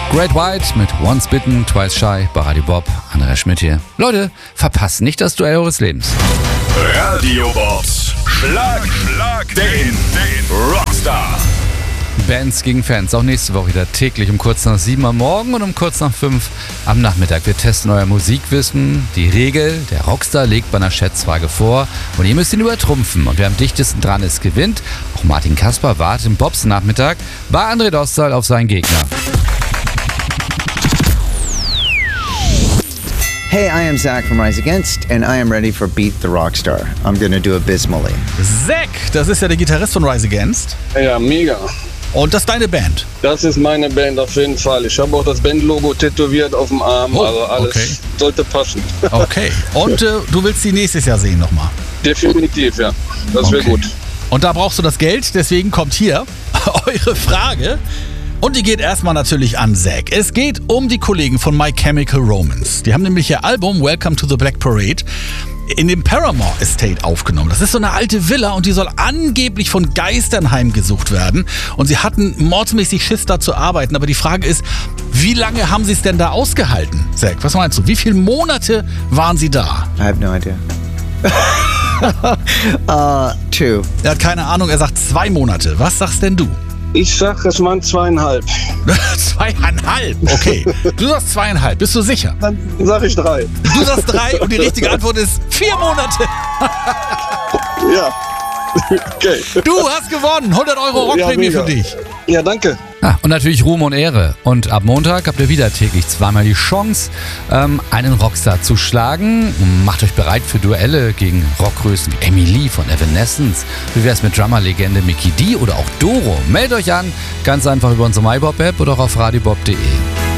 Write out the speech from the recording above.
Great White mit Once Bitten, Twice Shy bei Radio Bob. Andrea Schmidt hier. Leute, verpasst nicht das Duell eures Lebens. Radio Bobs Schlag den Rockstar. Bands gegen Fans, auch nächste Woche wieder täglich um kurz nach 7 am Morgen und um kurz nach 5 am Nachmittag. Wir testen euer Musikwissen. Die Regel, der Rockstar legt bei einer Schätzfrage vor und ihr müsst ihn übertrumpfen. Und wer am dichtesten dran ist, gewinnt. Auch Martin Kasper wartet im Bobs Nachmittag bei André Dostal auf seinen Gegner. Hey, I am Zach from Rise Against, and I am ready for Beat the Rockstar. I'm gonna do abysmally. Zack, das ist ja der Gitarrist von Rise Against. Ja, mega. Und das ist deine Band. Das ist meine Band auf jeden Fall. Ich habe auch das Bandlogo tätowiert auf dem Arm, also alles sollte passen. Okay. Und du willst die nächstes Jahr sehen nochmal? Definitiv, ja. Das wäre gut. Und da brauchst du das Geld, deswegen kommt hier eure Frage. Und die geht erstmal natürlich an Zack. Es geht um die Kollegen von My Chemical Romance. Die haben nämlich ihr Album Welcome to the Black Parade in dem Paramore Estate aufgenommen. Das ist so eine alte Villa und die soll angeblich von Geistern heimgesucht werden. Und sie hatten mordsmäßig Schiss, da zu arbeiten. Aber die Frage ist, wie lange haben sie es denn da ausgehalten? Zack, was meinst du? Wie viele Monate waren sie da? I have no idea. 2. Er hat keine Ahnung, er sagt 2 Monate. Was sagst denn du? Ich sag, es waren 2,5. 2,5? Okay. Du sagst 2,5. Bist du sicher? Dann sag ich 3. Du sagst 3 und die richtige Antwort ist 4 Monate. Ja. Okay. Du hast gewonnen. 100 Euro Rockprämie für dich. Ja, danke. Und natürlich Ruhm und Ehre. Und ab Montag habt ihr wieder täglich zweimal die Chance, einen Rockstar zu schlagen. Macht euch bereit für Duelle gegen Rockgrößen wie Emily von Evanescence. Wie wär's mit Drummerlegende Mickey D oder auch Doro? Meldet euch an, ganz einfach über unsere MyBob-App oder auch auf radiobob.de.